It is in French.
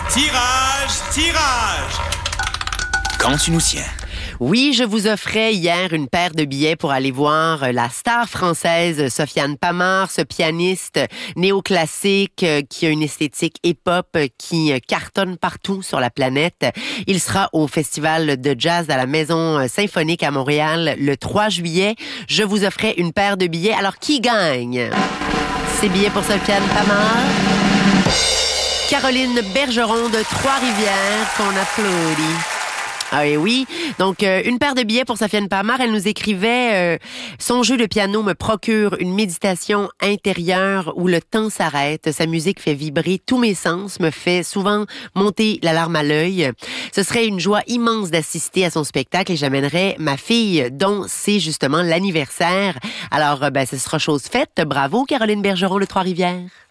Tirage! Quand tu nous tiens. Oui, je vous offrais hier une paire de billets pour aller voir la star française Sofiane Pamart, ce pianiste néoclassique qui a une esthétique hip-hop qui cartonne partout sur la planète. Il sera au Festival de jazz à la Maison Symphonique à Montréal le 3 juillet. Je vous offrais une paire de billets. Alors, qui gagne ces billets pour Sofiane Pamart? Caroline Bergeron de Trois-Rivières, qu'on applaudit. Ah oui, donc une paire de billets pour Sofiane Pamart. Elle nous écrivait son jeu de piano me procure une méditation intérieure où le temps s'arrête. Sa musique fait vibrer tous mes sens, me fait souvent monter la larme à l'œil. Ce serait une joie immense d'assister à son spectacle et j'amènerais ma fille dont c'est justement l'anniversaire. Alors, ce sera chose faite. Bravo, Caroline Bergeron de Trois-Rivières.